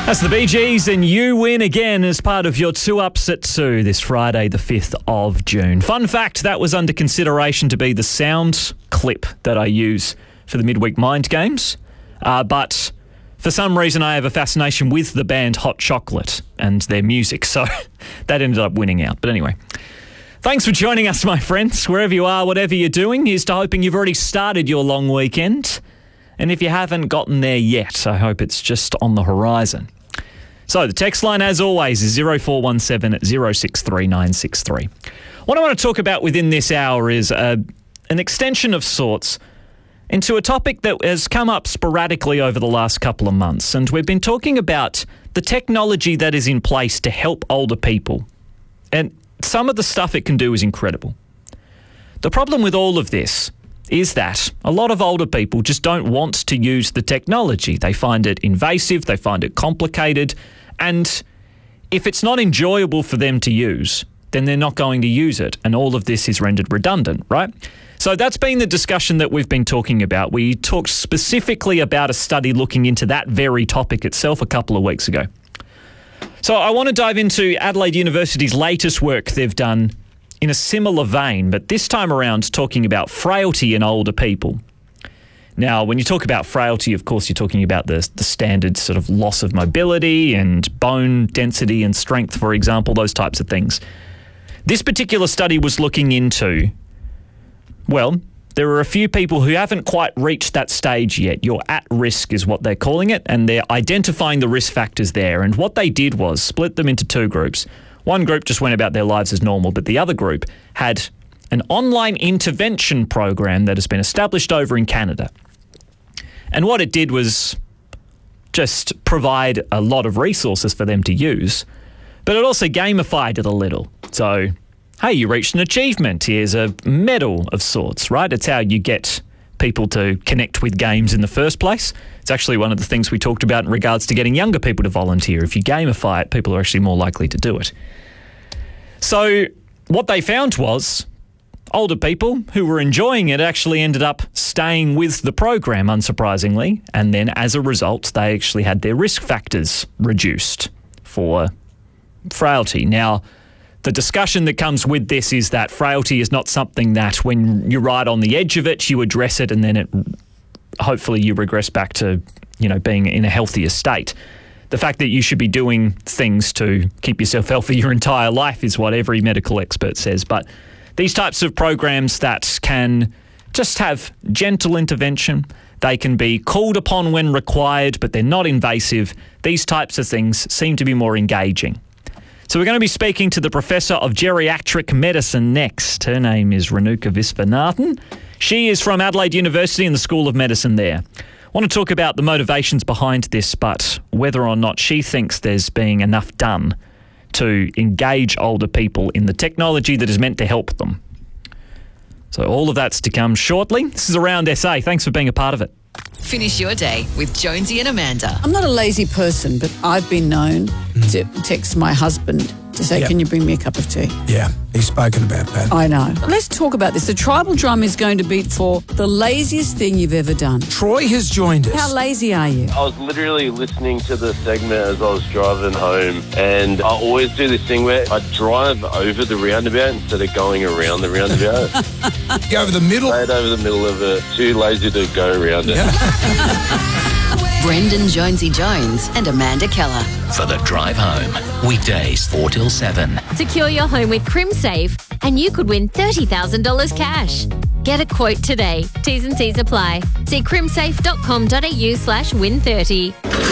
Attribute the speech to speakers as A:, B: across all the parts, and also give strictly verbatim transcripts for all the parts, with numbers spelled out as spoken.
A: That's the Bee Gees, and you win again as part of your two ups at two this Friday, the fifth of June. Fun fact, that was under consideration to be the sound clip that I use for the midweek mind games. Uh, but for some reason, I have a fascination with the band Hot Chocolate and their music, so that ended up winning out. But anyway, thanks for joining us, my friends. Wherever you are, whatever you're doing, here's to hoping you've already started your long weekend. And if you haven't gotten there yet, I hope it's just on the horizon. So the text line, as always, is zero four one seven zero six three nine six three. What I want to talk about within this hour is uh, an extension of sorts into a topic that has come up sporadically over the last couple of months. And we've been talking about the technology that is in place to help older people. And some of the stuff it can do is incredible. The problem with all of this is that a lot of older people just don't want to use the technology. They find it invasive, they find it complicated, and if it's not enjoyable for them to use, then they're not going to use it, and all of this is rendered redundant, right? So that's been the discussion that we've been talking about. We talked specifically about a study looking into that very topic itself a couple of weeks ago. So I want to dive into Adelaide University's latest work they've done in a similar vein, but this time around talking about frailty in older people. Now, when you talk about frailty, of course, you're talking about the, the standard sort of loss of mobility and bone density and strength, for example, those types of things. This particular study was looking into, well, there are a few people who haven't quite reached that stage yet. You're at risk is what they're calling it, and they're identifying the risk factors there. And what they did was split them into two groups. One group just went about their lives as normal, but the other group had an online intervention program that has been established over in Canada. And what it did was just provide a lot of resources for them to use, but it also gamified it a little. So, hey, you reached an achievement. Here's a medal of sorts, right? It's how you get people to connect with games in the first place. It's actually one of the things we talked about in regards to getting younger people to volunteer. If you gamify it, people are actually more likely to do it. So what they found was older people who were enjoying it actually ended up staying with the program, unsurprisingly, and then as a result, they actually had their risk factors reduced for frailty. Now, the discussion that comes with this is that frailty is not something that when you're right on the edge of it, you address it and then it hopefully you regress back to, you know, being in a healthier state. The fact that you should be doing things to keep yourself healthy your entire life is what every medical expert says. But these types of programs that can just have gentle intervention, they can be called upon when required, but they're not invasive. These types of things seem to be more engaging. So we're going to be speaking to the Professor of Geriatric Medicine next. Her name is Renuka Visvanathan. She is from Adelaide University in the School of Medicine there. I want to talk about the motivations behind this, but whether or not she thinks there's being enough done to engage older people in the technology that is meant to help them. So all of that's to come shortly. This is Around S A. Thanks for being a part of it.
B: Finish your day with Jonesy and Amanda.
C: I'm not a lazy person, but I've been known mm. to text my husband to say, yep. Can you bring me a cup of tea?
D: Yeah, he's spoken about that.
C: I know. Let's talk about this. The tribal drum is going to beat for the laziest thing you've ever done.
D: Troy has joined us.
C: How lazy are you?
E: I was literally listening to the segment as I was driving home, and I always do this thing where I drive over the roundabout instead of going around the roundabout.
D: Go over the middle?
E: Straight over the middle of it. Too lazy to go around it.
D: Yeah.
B: Brendan Jonesy Jones and Amanda Keller.
F: For the drive home. Weekdays four till seven.
G: Secure your home with CrimSafe and you could win thirty thousand dollars cash. Get a quote today. T's and C's apply. See crimsafe.com.au slash win 30.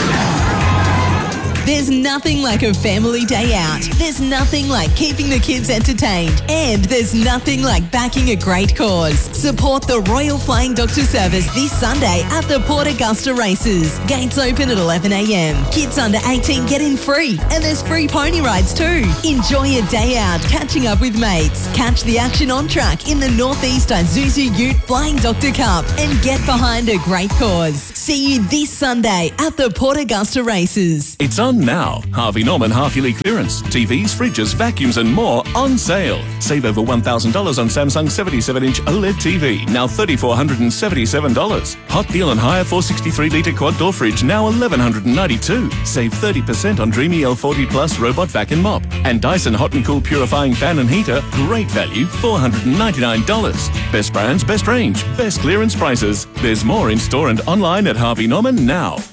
H: There's nothing like a family day out. There's nothing like keeping the kids entertained. And there's nothing like backing a great cause. Support the Royal Flying Doctor Service this Sunday at the Port Augusta Races. Gates open at eleven a.m. Kids under eighteen get in free. And there's free pony rides too. Enjoy a day out catching up with mates. Catch the action on track in the Northeast Isuzu Ute Flying Doctor Cup. And get behind a great cause. See you this Sunday at the Port Augusta Races.
I: It's on on now. Harvey Norman half-yearly clearance. T Vs, fridges, vacuums and more on sale. Save over one thousand dollars on Samsung seventy-seven inch OLED T V, now three thousand four hundred seventy-seven dollars. Hot deal on higher four hundred sixty-three litre quad door fridge, now one thousand one hundred ninety-two dollars. Save thirty percent on Dreamy L forty Plus robot vac and mop. And Dyson Hot and Cool purifying fan and heater, great value, four hundred ninety-nine dollars. Best brands, best range, best clearance prices. There's more in store and online at Harvey Norman now.